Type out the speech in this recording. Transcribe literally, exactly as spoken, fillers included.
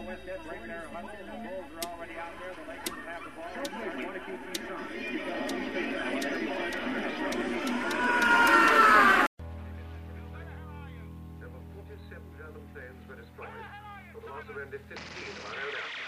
with it, bring their hustle. The Bulls are already out there. The Lakers have the ball. They want to keep these There were forty-seven German planes were destroyed, for the loss of only fifteen of our own aircraft.